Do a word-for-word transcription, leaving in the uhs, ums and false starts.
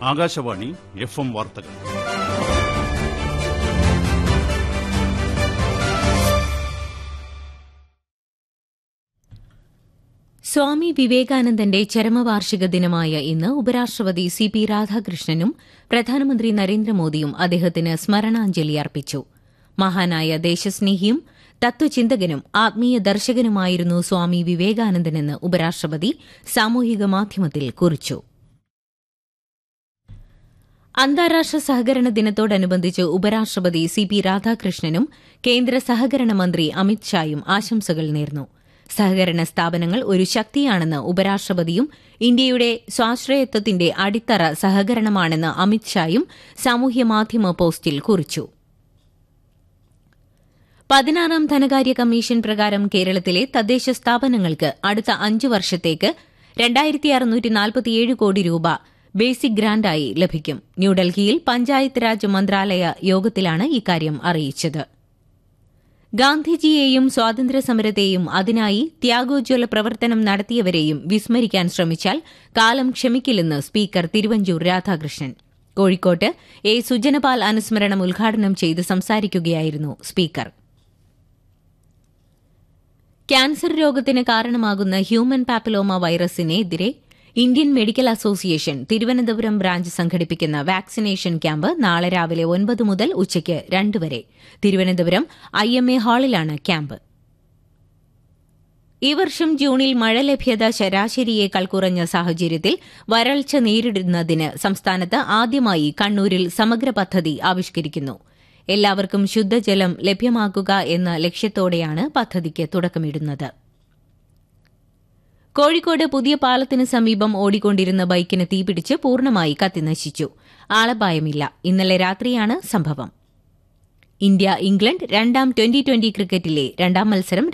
Akashvani F M വാർത്തകൾ. സ്വാമി വിവേകാനന്ദന്റെ ചരമവാർഷിക ദിനമായ ഇന്ന് ഉപരാഷ്ട്രപതി സി പി രാധാകൃഷ്ണനും പ്രധാനമന്ത്രി നരേന്ദ്രമോദിയും അദ്ദേഹത്തിന് സ്മരണാഞ്ജലി അർപ്പിച്ചു. മഹാനായ ദേശസ്നേഹിയും തത്വചിന്തകനും ആത്മീയ ദർശകനുമായിരുന്നു സ്വാമി വിവേകാനന്ദനെന്ന് ഉപരാഷ്ട്രപതി സാമൂഹിക മാധ്യമത്തിൽ കുറിച്ചു. അന്താരാഷ്ട്ര സഹകരണ ദിനത്തോടനുബന്ധിച്ച് ഉപരാഷ്ട്രപതി സി പി രാധാകൃഷ്ണനും കേന്ദ്ര സഹകരണ മന്ത്രി അമിത് ഷായും ആശംസകൾ നേർന്നു. സഹകരണ സ്ഥാപനങ്ങൾ ഒരു ശക്തിയാണെന്ന് ഉപരാഷ്ട്രപതിയും ഇന്ത്യയുടെ സ്വാശ്രയത്വത്തിന്റെ അടിത്തറ സഹകരണമാണെന്ന് അമിത് ഷായും സാമൂഹ്യമാധ്യമ പോസ്റ്റിൽ കുറിച്ചു. പതിനാറാം ധനകാര്യ കമ്മീഷൻ പ്രകാരം കേരളത്തിലെ തദ്ദേശ സ്ഥാപനങ്ങൾക്ക് അടുത്ത അഞ്ചു വർഷത്തേക്ക് രണ്ടായിരത്തി അറുന്നൂറ്റി നാൽപ്പത്തിയേഴ് കോടി രൂപ ബേസിക് ഗ്രാന്റായി ലഭിക്കും. ന്യൂഡൽഹിയിൽ പഞ്ചായത്ത് രാജ് മന്ത്രാലയ യോഗത്തിലാണ് ഇക്കാര്യം അറിയിച്ചത്. ഗാന്ധിജിയെയും സ്വാതന്ത്ര്യസമരത്തെയും അതിനായി ത്യാഗോജ്വല പ്രവർത്തനം നടത്തിയവരെയും വിസ്മരിക്കാൻ ശ്രമിച്ചാൽ കാലം ക്ഷമിക്കില്ലെന്ന് സ്പീക്കർ തിരുവഞ്ചൂർ രാധാകൃഷ്ണൻ. കോഴിക്കോട്ട് എ സുജനപാൽ അനുസ്മരണം ഉദ്ഘാടനം ചെയ്ത് സംസാരിക്കുകയായിരുന്നു സ്പീക്കർ. ക്യാൻസർ രോഗത്തിന് കാരണമാകുന്ന human papilloma വൈറസിനെതിരെ Indian medical association Thiruvananthapuram branch സംഘടിപ്പിക്കുന്ന വാക്സിനേഷൻ ക്യാമ്പ് നാളെ രാവിലെ ഒൻപത് മുതൽ ഉച്ചയ്ക്ക് രണ്ട് വരെ Thiruvananthapuram I M A ഹാളിലാണ് camp. ഈ വർഷം ജൂണിൽ മഴ ലഭ്യത ശരാശരിയേക്കാൾ കുറഞ്ഞ സാഹചര്യത്തിൽ വരൾച്ച നേരിടുന്നതിന് സംസ്ഥാനത്ത് ആദ്യമായി കണ്ണൂരിൽ സമഗ്ര പദ്ധതി ആവിഷ്കരിക്കുന്നു. എല്ലാവർക്കും ശുദ്ധജലം ലഭ്യമാക്കുക എന്ന ലക്ഷ്യത്തോടെയാണ് പദ്ധതിക്ക് തുടക്കമിടുന്നത്. കോഴിക്കോട് പുതിയ പാലത്തിന് സമീപം ഓടിക്കൊണ്ടിരുന്ന ബൈക്കിന് തീപിടിച്ച് പൂർണ്ണമായി കത്തിനശിച്ചു. ആളപായമില്ല. ഇന്നലെ രാത്രിയാണ് സംഭവം. ഇന്ത്യ ഇംഗ്ലണ്ട് രണ്ടാം ട്വന്റി ട്വന്റി ക്രിക്കറ്റിലെ രണ്ടാം മത്സരം